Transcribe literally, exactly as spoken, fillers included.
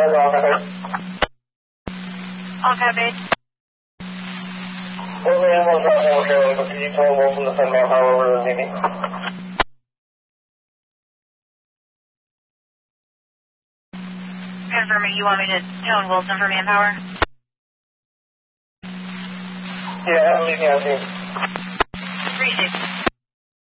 All copied. Well, man, I'm not more sure, but could you tell Wilson to send manpower over to the Navy? Confirming, you want me to tone Wilson for manpower? Yeah, I'm leaving out here. Appreciate it.